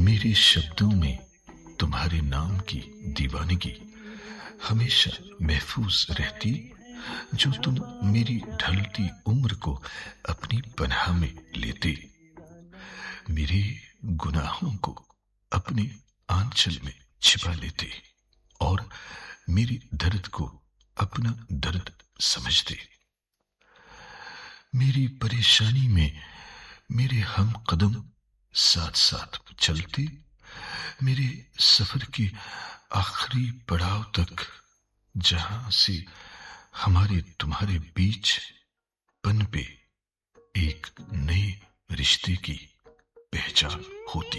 मेरे शब्दों में तुम्हारे नाम की दीवानगी हमेशा महफूज रहती, जो तुम मेरी ढलती उम्र को अपनी पनाह में लेते, मेरे गुनाहों को अपने आंचल में छिपा लेते और मेरे दर्द को अपना दर्द समझते। मेरी परेशानी में मेरे हम कदम साथ साथ चलते, मेरे सफर के आखिरी पड़ाव तक, जहां से हमारे तुम्हारे बीच पनपे एक नए रिश्ते की पहचान होती।